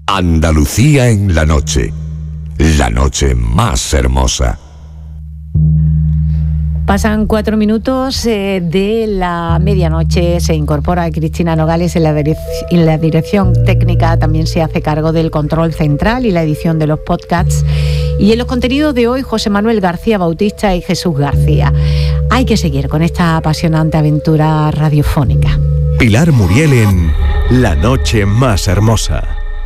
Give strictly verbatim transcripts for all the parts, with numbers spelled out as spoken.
Andalucía en la noche, la noche más hermosa. Pasan cuatro minutos eh, de la medianoche. Se incorpora Cristina Nogales en la, direc- en la dirección técnica. También se hace cargo del control central y la edición de los podcasts. Y en los contenidos de hoy, José Manuel García Bautista y Jesús García. Hay que seguir con esta apasionante aventura radiofónica. Pilar Muriel en La noche más hermosa.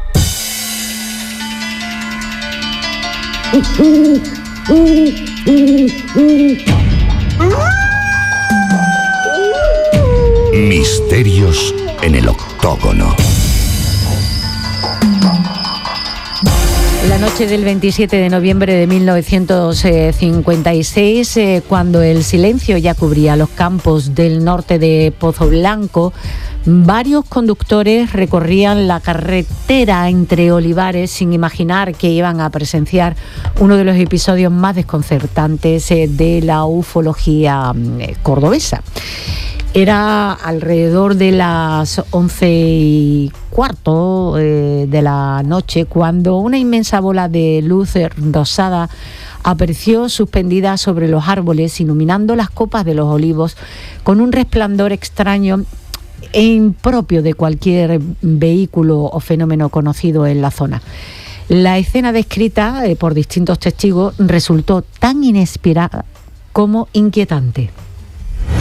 Misterios en el octógono. La noche del veintisiete de noviembre de mil novecientos cincuenta y seis, eh, cuando el silencio ya cubría los campos del norte de Pozoblanco, varios conductores recorrían la carretera entre olivares sin imaginar que iban a presenciar uno de los episodios más desconcertantes eh, de la ufología eh, cordobesa. Era alrededor de las once y cuarto eh, de la noche cuando una inmensa bola de luz rosada apareció suspendida sobre los árboles, iluminando las copas de los olivos con un resplandor extraño e impropio de cualquier vehículo o fenómeno conocido en la zona. La escena descrita eh, por distintos testigos resultó tan inesperada como inquietante.